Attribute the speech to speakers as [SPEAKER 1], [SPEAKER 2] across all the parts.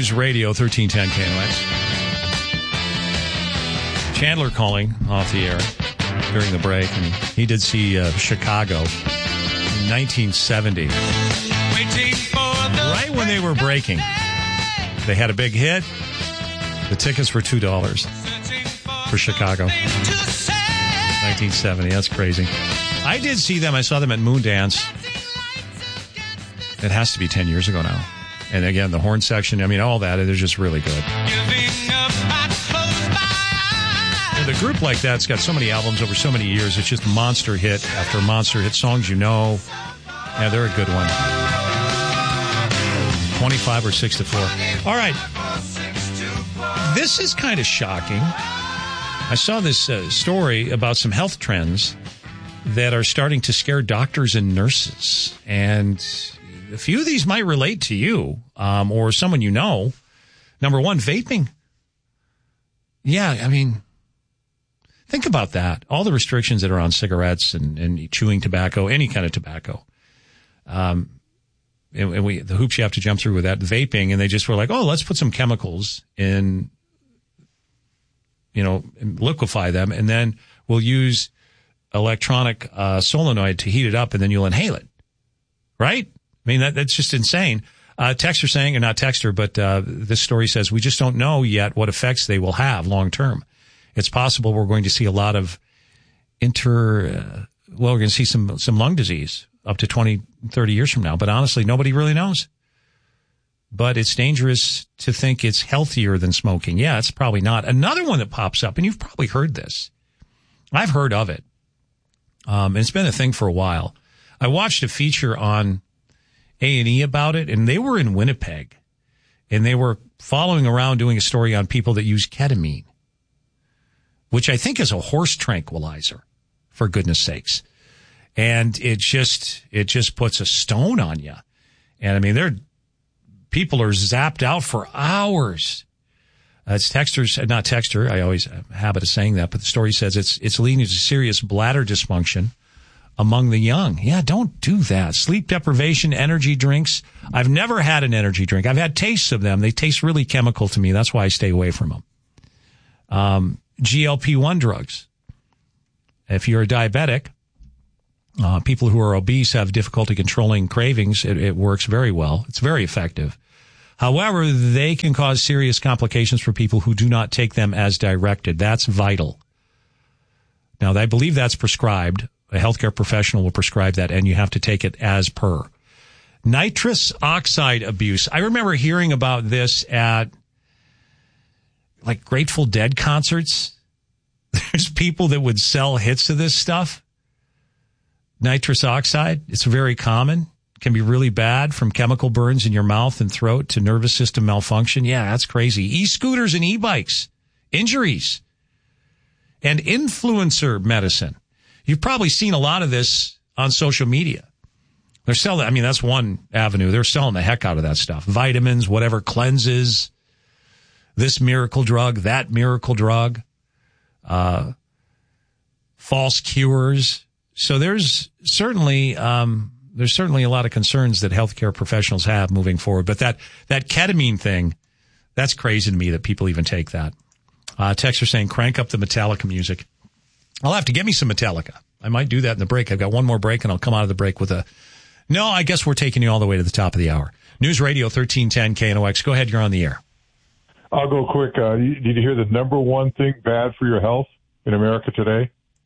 [SPEAKER 1] News Radio 1310 KNOX. Chandler calling off the air during the break, and he did see Chicago in 1970. Right when they were breaking, they had a big hit. The tickets were $2 for Chicago. 1970. That's crazy. I did see them. I saw them at Moondance. It has to be 10 years ago now. And again, the horn section, I mean, all that, they're just really good. And a group like that's got so many albums over so many years. It's just monster hit after monster hit, songs you know. Yeah, they're a good one. 25 or 6-4. All right. This is kind of shocking. I saw this story about some health trends that are starting to scare doctors and nurses. And a few of these might relate to you or someone you know. Number one, vaping. Yeah, I mean, think about that. All the restrictions that are on cigarettes and chewing tobacco, any kind of tobacco. And the hoops you have to jump through with that, vaping, and they just were like, oh, let's put some chemicals in, and liquefy them, and then we'll use electronic solenoid to heat it up, and then you'll inhale it. Right? I mean, that's just insane. Texter saying, or not Texter, but this story says, we just don't know yet what effects they will have long term. It's possible we're going to see a lot of we're going to see some lung disease up to 20, 30 years from now. But honestly, nobody really knows. But it's dangerous to think it's healthier than smoking. Yeah, it's probably not. Another one that pops up, and you've probably heard this. I've heard of it. And it's been a thing for a while. I watched a feature on A&E about it, and they were in Winnipeg. And they were following around doing a story on people that use ketamine, which I think is a horse tranquilizer, for goodness sakes. And it just puts a stone on you. And I mean, people are zapped out for hours. It's texters, not texter. I always have a habit of saying that, but the story says it's leading to serious bladder dysfunction among the young. Yeah, don't do that. Sleep deprivation, energy drinks. I've never had an energy drink. I've had tastes of them. They taste really chemical to me. That's why I stay away from them. GLP-1 drugs. If you're a diabetic, people who are obese have difficulty controlling cravings. It works very well. It's very effective. However, they can cause serious complications for people who do not take them as directed. That's vital. Now, I believe that's prescribed. A healthcare professional will prescribe that, and you have to take it as per. Nitrous oxide abuse. I remember hearing about this at like Grateful Dead concerts. There's people that would sell hits of this stuff. Nitrous oxide, it's very common. Can be really bad, from chemical burns in your mouth and throat to nervous system malfunction. Yeah, that's crazy. E-scooters and e-bikes, injuries, and influencer medicine. You've probably seen a lot of this on social media. They're selling, I mean, that's one avenue. They're selling the heck out of that stuff. Vitamins, whatever, cleanses, this miracle drug, that miracle drug, false cures. So there's certainly a lot of concerns that healthcare professionals have moving forward. But that ketamine thing, that's crazy to me that people even take that. Texts are saying, crank up the Metallica music. I'll have to get me some Metallica. I might do that in the break. I've got one more break, and I'll come out of the break with no, I guess we're taking you all the way to the top of the hour. News Radio 1310 KNOX. Go ahead. You're on the air.
[SPEAKER 2] I'll go quick. Did you hear the number one thing bad for your health in America today?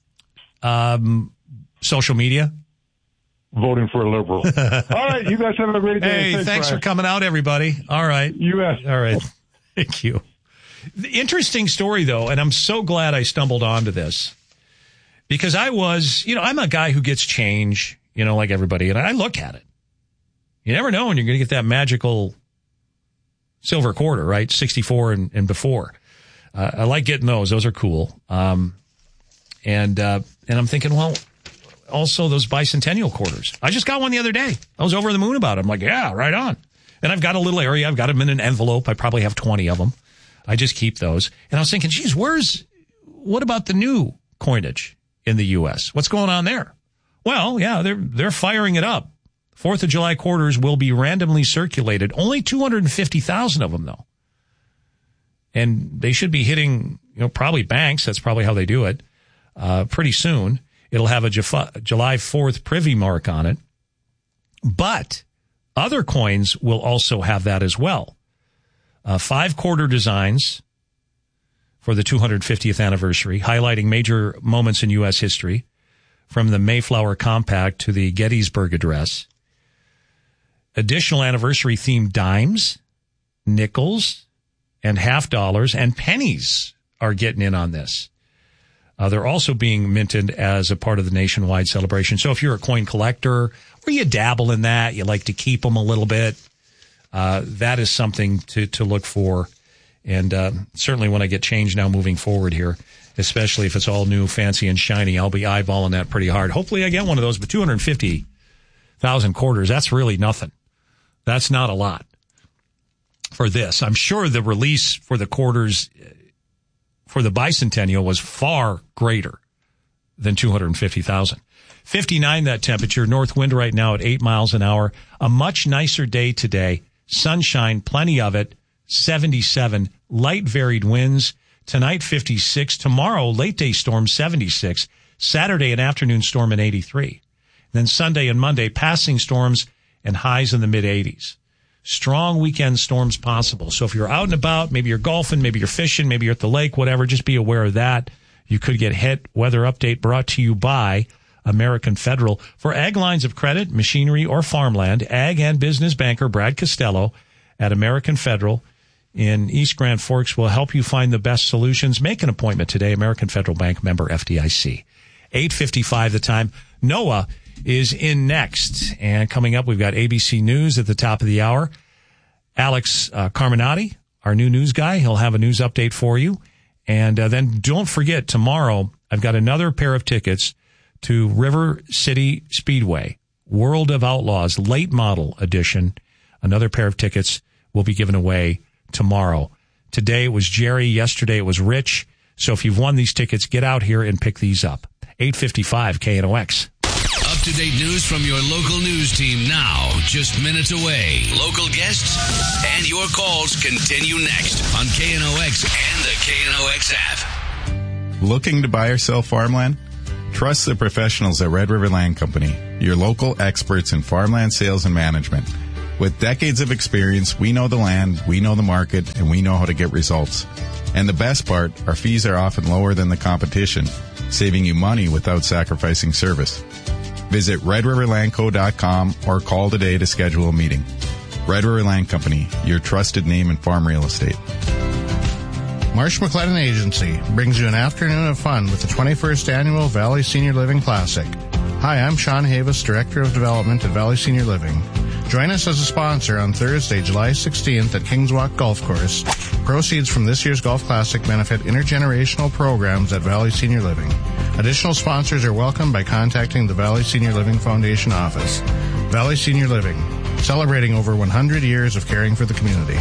[SPEAKER 1] Social media.
[SPEAKER 2] Voting for a liberal. All right. You guys have a great day.
[SPEAKER 1] Hey, thanks for coming out, everybody. All right.
[SPEAKER 2] U.S.
[SPEAKER 1] All right. Thank you. The interesting story, though, and I'm so glad I stumbled onto this, because I was, I'm a guy who gets change, like everybody, and I look at it. You never know when you're going to get that magical silver quarter, right? 64 and before. I like getting those. Those are cool. And I'm thinking, well, also those bicentennial quarters. I just got one the other day. I was over the moon about it. I'm like, yeah, right on. And I've got a little area. I've got them in an envelope. I probably have 20 of them. I just keep those. And I was thinking, geez, what about the new coinage in the U.S.? What's going on there? Well, yeah, they're firing it up. 4th of July quarters will be randomly circulated. Only 250,000 of them, though. And they should be hitting, probably banks. That's probably how they do it. Pretty soon. It'll have a July 4th privy mark on it. But other coins will also have that as well. 5-quarter designs for the 250th anniversary, highlighting major moments in U.S. history, from the Mayflower Compact to the Gettysburg Address. Additional anniversary-themed dimes, nickels, and half dollars and pennies are getting in on this. They're also being minted as a part of the nationwide celebration. So if you're a coin collector or you dabble in that, you like to keep them a little bit, that is something to look for. And certainly when I get change now moving forward here, especially if it's all new, fancy, and shiny, I'll be eyeballing that pretty hard. Hopefully I get one of those, but 250,000 quarters, that's really nothing. That's not a lot for this. I'm sure the release for the quarters for the bicentennial was far greater than 250,000. 59 that temperature, north wind right now at 8 miles an hour. A much nicer day today. Sunshine, plenty of it. 77, light varied winds. Tonight 56. Tomorrow late day storm 76. Saturday an afternoon storm in 83. Then Sunday and Monday passing storms and highs in the mid 80s. Strong weekend storms possible. So if you're out and about, maybe you're golfing, maybe you're fishing, maybe you're at the lake, whatever, just be aware of that. You could get hit. Weather update brought to you by American Federal. For ag lines of credit, machinery, or farmland, ag and business banker Brad Costello at American Federal in East Grand Forks will help you find the best solutions. Make an appointment today. American Federal Bank, member FDIC. 8:55 the time. Noah is in next. And coming up, we've got ABC News at the top of the hour. Alex Carminati, our new news guy, he'll have a news update for you. And then don't forget, tomorrow, I've got another pair of tickets to River City Speedway, World of Outlaws, late model edition. Another pair of tickets will be given away tomorrow. Today it was Jerry. Yesterday it was Rich. So if you've won these tickets, get out here and pick these up. 8:55 KNOX.
[SPEAKER 3] Up-to-date news from your local news team now, just minutes away. Local guests and your calls continue next on KNOX and the KNOX app.
[SPEAKER 4] Looking to buy or sell farmland? Trust the professionals at Red River Land Company, your local experts in farmland sales and management. With decades of experience, we know the land, we know the market, and we know how to get results. And the best part, our fees are often lower than the competition, saving you money without sacrificing service. Visit redriverlandco.com or call today to schedule a meeting. Red River Land Company, your trusted name in farm real estate.
[SPEAKER 5] Marsh McLennan Agency brings you an afternoon of fun with the 21st Annual Valley Senior Living Classic. Hi, I'm Sean Havis, Director of Development at Valley Senior Living. Join us as a sponsor on Thursday, July 16th at Kings Walk Golf Course. Proceeds from this year's Golf Classic benefit intergenerational programs at Valley Senior Living. Additional sponsors are welcome by contacting the Valley Senior Living Foundation office. Valley Senior Living, celebrating over 100 years of caring for the community.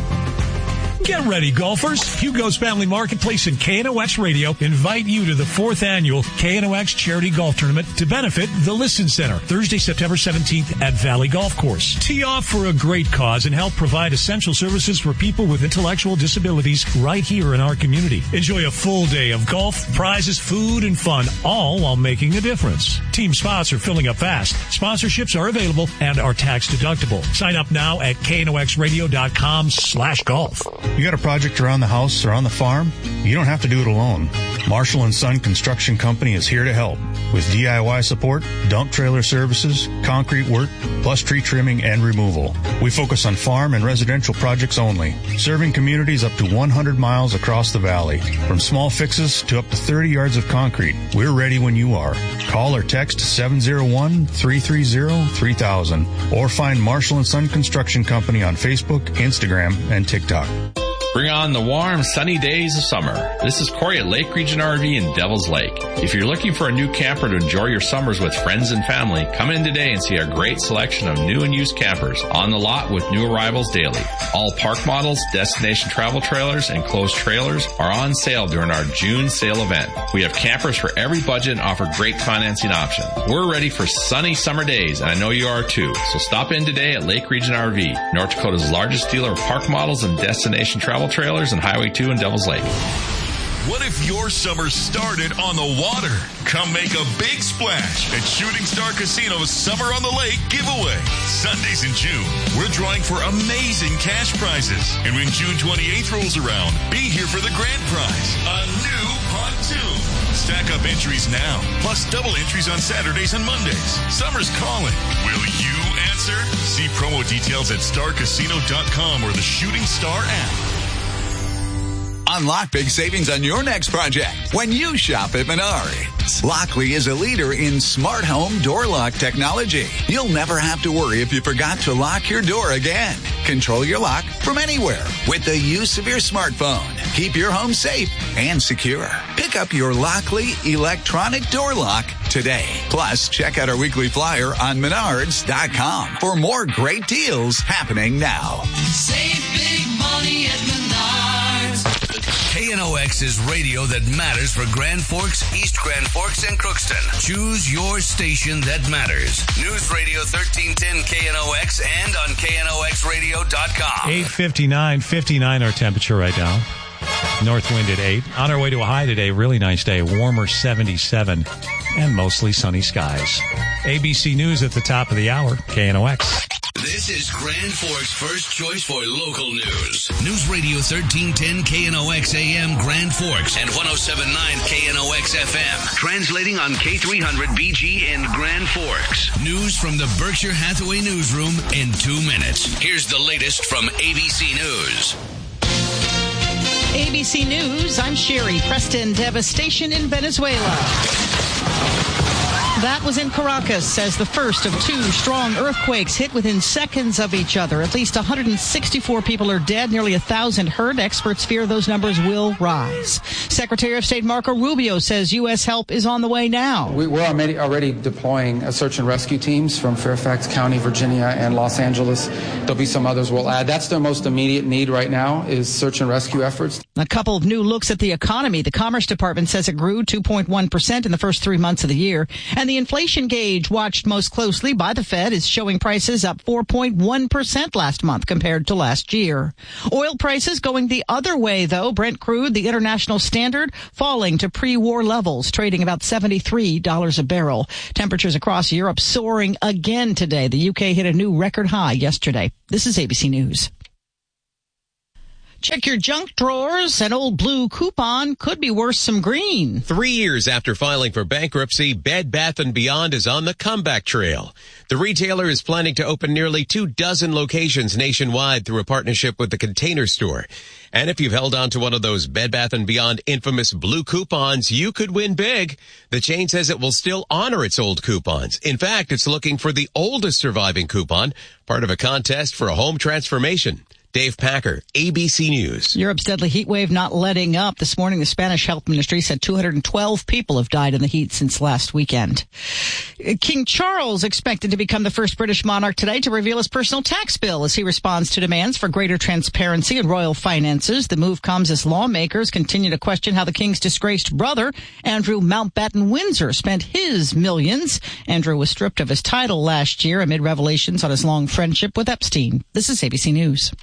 [SPEAKER 1] Get ready, golfers. Hugo's Family Marketplace and KNOX Radio invite you to the 4th annual KNOX Charity Golf Tournament to benefit the Listen Center, Thursday, September 17th at Valley Golf Course. Tee off for a great cause and help provide essential services for people with intellectual disabilities right here in our community. Enjoy a full day of golf, prizes, food, and fun, all while making a difference. Team spots are filling up fast. Sponsorships are available and are tax deductible. Sign up now at knoxradio.com/golf.
[SPEAKER 6] You got a project around the house or on the farm? You don't have to do it alone. Marshall & Son Construction Company is here to help with DIY support, dump trailer services, concrete work, plus tree trimming and removal. We focus on farm and residential projects only, serving communities up to 100 miles across the valley. From small fixes to up to 30 yards of concrete, we're ready when you are. Call or text 701-330-3000 or find Marshall & Son Construction Company on Facebook, Instagram, and TikTok.
[SPEAKER 7] Bring on the warm, sunny days of summer. This is Corey at Lake Region RV in Devil's Lake. If you're looking for a new camper to enjoy your summers with friends and family, come in today and see our great selection of new and used campers on the lot with new arrivals daily. All park models, destination travel trailers, and closed trailers are on sale during our June sale event. We have campers for every budget and offer great financing options. We're ready for sunny summer days, and I know you are too. So stop in today at Lake Region RV, North Dakota's largest dealer of park models and destination travel trailers, and Highway 2 in Devil's Lake.
[SPEAKER 8] What if your summer started on the water? Come make a big splash at Shooting Star Casino's Summer on the Lake giveaway. Sundays in June, we're drawing for amazing cash prizes. And when June 28th rolls around, be here for the grand prize, a new pontoon. Stack up entries now, plus double entries on Saturdays and Mondays. Summer's calling. Will you answer? See promo details at starcasino.com or the Shooting Star app.
[SPEAKER 9] Unlock big savings on your next project when you shop at Menards. Lockley is a leader in smart home door lock technology. You'll never have to worry if you forgot to lock your door again. Control your lock from anywhere with the use of your smartphone. Keep your home safe and secure. Pick up your Lockley electronic door lock today. Plus, check out our weekly flyer on Menards.com for more great deals happening now.
[SPEAKER 3] Save big money at Menards. KNOX is radio that matters for Grand Forks, East Grand Forks, and Crookston. Choose your station that matters. News Radio 1310 KNOX and on KNOXradio.com.
[SPEAKER 1] 59 our temperature right now. North wind at 8. On our way to a high today. Really nice day. Warmer 77 and mostly sunny skies. ABC News at the top of the hour. KNOX.
[SPEAKER 3] This is Grand Forks' first choice for local news. News Radio 1310 KNOX AM Grand Forks and 107.9 KNOX FM. Translating on K300 BG in Grand Forks. News from the Berkshire Hathaway newsroom in 2 minutes. Here's the latest from ABC News.
[SPEAKER 10] ABC News, I'm Sherry. Preston, devastation in Venezuela. That was in Caracas as the first of 2 strong earthquakes hit within seconds of each other. At least 164 people are dead, nearly 1,000 hurt. Experts fear those numbers will rise. Secretary of State Marco Rubio says U.S. help is on the way now.
[SPEAKER 11] We're already deploying search and rescue teams from Fairfax County, Virginia, and Los Angeles. There'll be some others we'll add. That's their most immediate need right now is search and rescue efforts.
[SPEAKER 10] A couple of new looks at the economy. The Commerce Department says it grew 2.1% in the first 3 months of the year. And the inflation gauge, watched most closely by the Fed, is showing prices up 4.1% last month compared to last year. Oil prices going the other way, though. Brent crude, the international standard, falling to pre-war levels, trading about $73 a barrel. Temperatures across Europe soaring again today. The UK hit a new record high yesterday. This is ABC News. Check your junk drawers. An old blue coupon could be worth some green.
[SPEAKER 12] 3 years after filing for bankruptcy, Bed Bath & Beyond is on the comeback trail. The retailer is planning to open nearly 24 locations nationwide through a partnership with the Container Store. And if you've held on to one of those Bed Bath & Beyond infamous blue coupons, you could win big. The chain says it will still honor its old coupons. In fact, it's looking for the oldest surviving coupon, part of a contest for a home transformation. Dave Packer, ABC News.
[SPEAKER 10] Europe's deadly heat wave not letting up. This morning, the Spanish Health Ministry said 212 people have died in the heat since last weekend. King Charles expected to become the first British monarch today to reveal his personal tax bill as he responds to demands for greater transparency in royal finances. The move comes as lawmakers continue to question how the king's disgraced brother, Andrew Mountbatten Windsor, spent his millions. Andrew was stripped of his title last year amid revelations on his long friendship with Epstein. This is ABC News.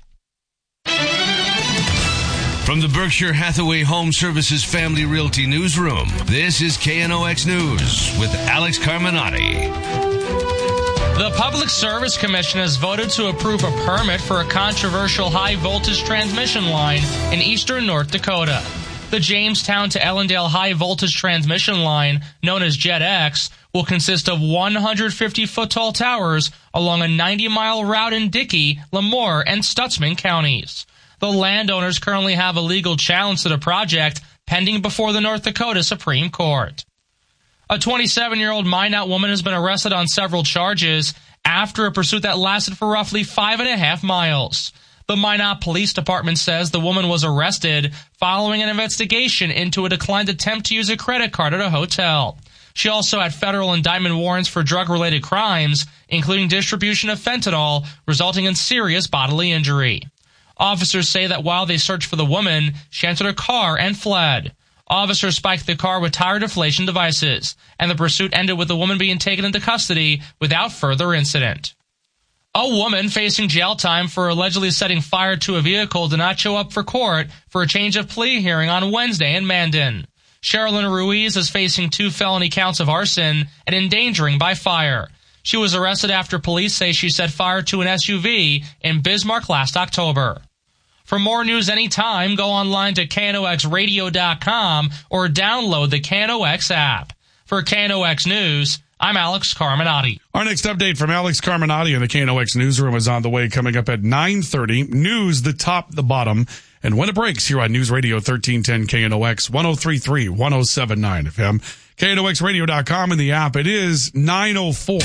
[SPEAKER 3] From the Berkshire Hathaway Home Services Family Realty Newsroom, this is KNOX News with Alex Carminati.
[SPEAKER 13] The Public Service Commission has voted to approve a permit for a controversial high-voltage transmission line in eastern North Dakota. The Jamestown to Ellendale high-voltage transmission line, known as JetX, will consist of 150-foot-tall towers along a 90-mile route in Dickey, Lemoore, and Stutzman counties. The landowners currently have a legal challenge to the project pending before the North Dakota Supreme Court. A 27-year-old Minot woman has been arrested on several charges after a pursuit that lasted for roughly 5.5 miles. The Minot Police Department says the woman was arrested following an investigation into a declined attempt to use a credit card at a hotel. She also had federal indictment warrants for drug-related crimes, including distribution of fentanyl, resulting in serious bodily injury. Officers say that while they searched for the woman, she entered a car and fled. Officers spiked the car with tire deflation devices, and the pursuit ended with the woman being taken into custody without further incident. A woman facing jail time for allegedly setting fire to a vehicle did not show up for court for a change of plea hearing on Wednesday in Mandan. Sherilyn Ruiz is facing 2 felony counts of arson and endangering by fire. She was arrested after police say she set fire to an SUV in Bismarck last October. For more news anytime, go online to KNOXradio.com or download the KNOX app. For KNOX News, I'm Alex Carminati.
[SPEAKER 14] Our next update from Alex Carminati in the KNOX newsroom is on the way, coming up at 9:30. News, the top, the bottom, and when it breaks here on News Radio 1310 KNOX 103.3, 107.9 FM, KNOXradio.com and the app. It is 9:04.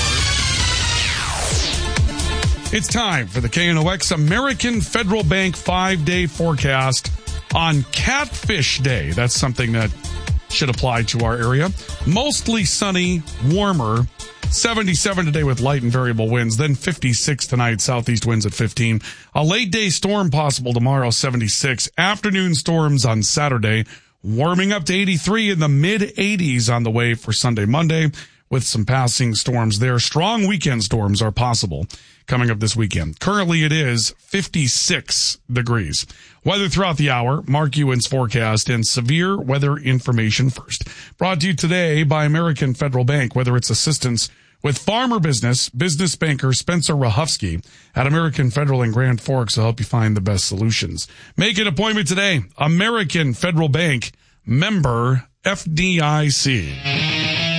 [SPEAKER 14] It's time for the KNOX American Federal Bank 5-day forecast on Catfish Day. That's something that should apply to our area. Mostly sunny, warmer, 77 today with light and variable winds, then 56 tonight, southeast winds at 15. A late day storm possible tomorrow, 76. Afternoon storms on Saturday, warming up to 83 in the mid-80s on the way for Sunday, Monday, with some passing storms there. Strong weekend storms are possible coming up this weekend. Currently it is 56 degrees. Weather throughout the hour, Mark Ewan's forecast, and severe weather information first. Brought to you today by American Federal Bank. Whether it's assistance with farmer business banker Spencer Rahufsky at American Federal in Grand Forks will help you find the best solutions. Make an appointment today. American Federal Bank, member FDIC.